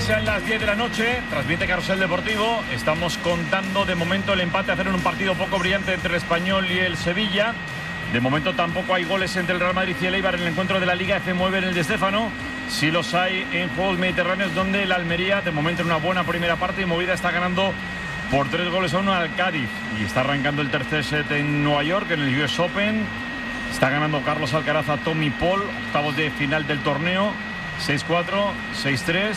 sean las 10 de la noche, transmite Carrusel Deportivo. Estamos contando de momento el empate a 0 en un partido poco brillante entre el Español y el Sevilla. De momento tampoco hay goles entre el Real Madrid y el Eibar en el encuentro de la Liga F9 en el Di Stéfano. Sí los hay en Juegos Mediterráneos, donde el Almería, de momento en una buena primera parte y movida, está ganando por 3-1 al Cádiz. Y está arrancando el tercer set en Nueva York, en el US Open. Está ganando Carlos Alcaraz a Tommy Paul, octavos de final del torneo. 6-4, 6-3,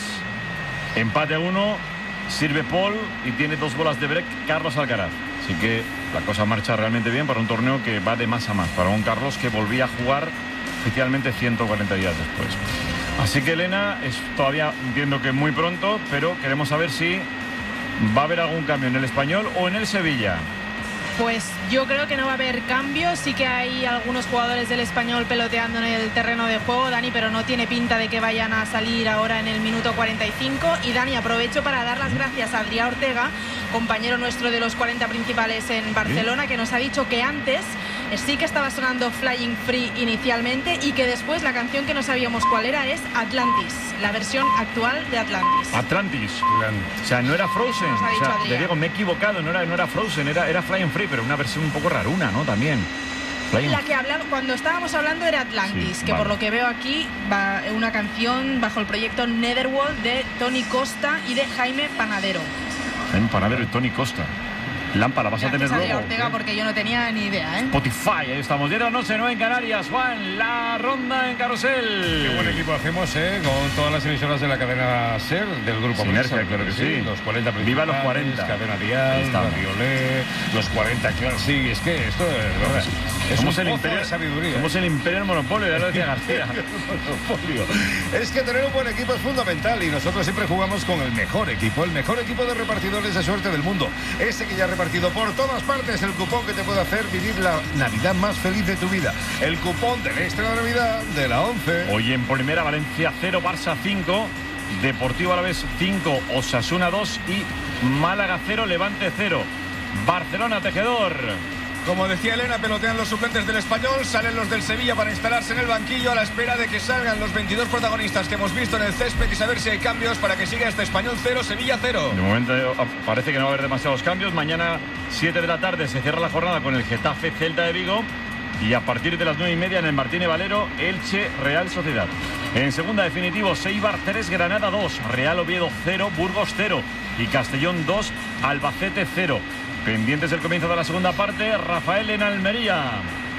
empate a 1, sirve Paul y tiene 2 bolas de break Carlos Alcaraz. Así que la cosa marcha realmente bien para un torneo que va de más a más, para un Carlos que volvía a jugar oficialmente 140 días después. Así que, Elena, es todavía, entiendo que muy pronto, pero queremos saber si va a haber algún cambio en el Español o en el Sevilla. Pues yo creo que no va a haber cambios. Sí que hay algunos jugadores del Español peloteando en el terreno de juego, Dani, pero no tiene pinta de que vayan a salir ahora en el minuto 45. Y Dani, aprovecho para dar las gracias a Adrià Ortega, compañero nuestro de los 40 principales en Barcelona, que nos ha dicho que antes sí que estaba sonando Flying Free inicialmente y que después la canción que no sabíamos cuál era es Atlantis, la versión actual de Atlantis. Atlantis. O sea, no era Frozen. O sea, te digo, me he equivocado, no era Frozen, era Flying Free, pero una versión un poco raruna, ¿no? También. La que cuando estábamos hablando era Atlantis, sí, que vale. Por lo que veo aquí va una canción bajo el proyecto Netherworld de Tony Costa y de Jaime Panadero. Jaime Panadero y Tony Costa. Lámpara, vas a tener luego. Ortega, porque yo no tenía ni idea, ¿eh? Spotify, ahí estamos. 10 de la noche, 9 en Canarias. Juan, la ronda en Carrusel. Qué buen equipo hacemos, con todas las emisoras de la cadena SER, del grupo Sinergia, claro que sí. Los 40 principales. Viva los 40. Cadena Dial, Radio Olé, los 40, claro. Sí, es que esto es verdad. Somos el imperio de sabiduría. Somos el imperio del monopolio, ya lo decía García. Monopolio. Es que tener un buen equipo es fundamental y nosotros siempre jugamos con el mejor equipo de repartidores de suerte del mundo. Ese que ya ha repartido por todas partes el cupón que te puede hacer vivir la Navidad más feliz de tu vida. El cupón del Extra de Navidad de la 11. Hoy en primera, Valencia 0, Barça 5, Deportivo Alavés 5, Osasuna 2 y Málaga 0, Levante 0. Barcelona, Tejedor. Como decía Elena, pelotean los suplentes del Español, salen los del Sevilla para instalarse en el banquillo a la espera de que salgan los 22 protagonistas que hemos visto en el césped y saber si hay cambios para que siga este Español 0, Sevilla 0. De momento parece que no va a haber demasiados cambios. Mañana 7 de la tarde se cierra la jornada con el Getafe Celta de Vigo y a partir de las 9:30 en el Martínez Valero, Elche Real Sociedad. En segunda, definitivo, Eibar 3, Granada 2, Real Oviedo 0, Burgos 0 y Castellón 2, Albacete 0. Pendientes del comienzo de la segunda parte, Rafael en Almería.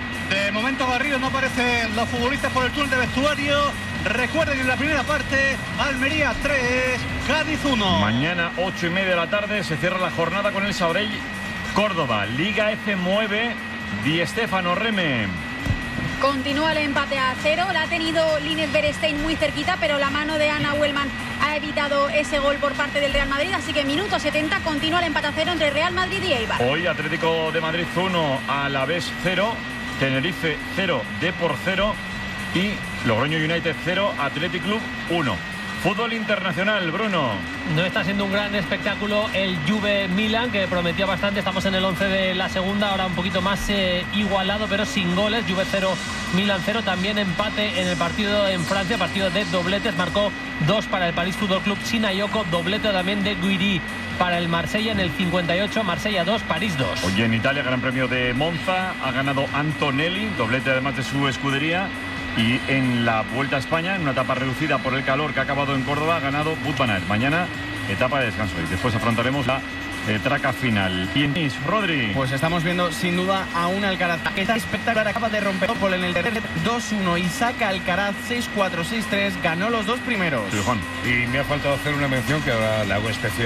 De momento Garrido no aparecen los futbolistas por el túnel de vestuario. Recuerden, en la primera parte, Almería 3, Cádiz 1. Mañana 8:30 de la tarde se cierra la jornada con el Sabadell Córdoba. Liga F9, Di Stéfano, Reme. Continúa el empate a 0, la ha tenido Linez Berestein muy cerquita, pero la mano de Ana Huelman ha evitado ese gol por parte del Real Madrid, así que minuto 70 continúa el empate a 0 entre Real Madrid y Eibar. Hoy Atlético de Madrid 1, Alavés 0, Tenerife 0, Depor 0 y Logroño United 0, Athletic Club 1. Fútbol internacional, Bruno. No está siendo un gran espectáculo el Juve Milan, que prometía bastante. Estamos en el 11 de la segunda, ahora un poquito más igualado, pero sin goles. Juve 0, Milan 0. También empate en el partido en Francia, partido de dobletes. Marcó 2 para el París Fútbol Club Sinayoko, doblete también de Guiri para el Marsella en el 58, Marsella 2, París 2. Hoy en Italia, Gran Premio de Monza, ha ganado Antonelli, doblete además de su escudería. Y en la Vuelta a España, en una etapa reducida por el calor que ha acabado en Córdoba, ha ganado Wout van Aert. Mañana, etapa de descanso. Y después afrontaremos la traca final. Y en Rodri. Pues estamos viendo sin duda a un Alcaraz que está espectacular. Acaba de romper Paul en el tercer 2-1 y saca Alcaraz 6-4, 6-3. Ganó los dos primeros. Sí, Juan. Y me ha faltado hacer una mención que ahora le hago especial